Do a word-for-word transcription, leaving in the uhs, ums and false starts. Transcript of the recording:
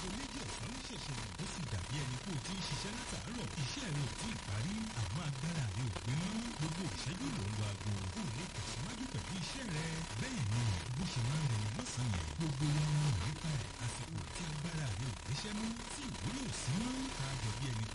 aago méjì ọ̀sán ló ṣẹ̀ṣẹ̀ rẹ̀ ó sì dàbí ẹni pé o ti ń ṣiṣẹ́ látàárọ̀ iṣẹ́ rẹ̀ ò tí ì parí àmọ́ agbára rẹ̀ ò gbé mọ́ gbogbo ìṣẹ́jú ló ń lo aago ó lè tẹ̀síwájú pẹ̀lú iṣẹ́ rẹ̀ bẹ́ẹ̀ ni bó ṣe máa ń rẹ̀ lọ́sàn-án yẹn gbogbo wọn mọ̀ nípa ẹ̀ àsìkò tí agbára rẹ̀ ò gbéṣẹ́ mú tí ìwúlò sí mọ́ ká jọ bí ẹni